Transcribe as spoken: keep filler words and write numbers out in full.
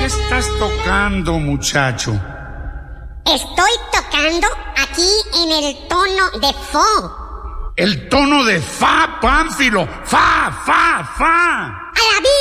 estás tocando, muchacho? Estoy tocando aquí en el tono de Fo. El tono de Fa, Pánfilo. Fa, fa, fa. ¡A la